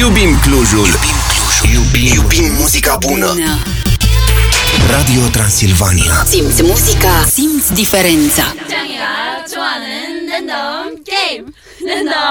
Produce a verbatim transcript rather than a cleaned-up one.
Iubim Clujul. Iubim Clujul. Iubim, iubim muzica bună. bună. Radio Transilvania. Simți muzica, simți diferența.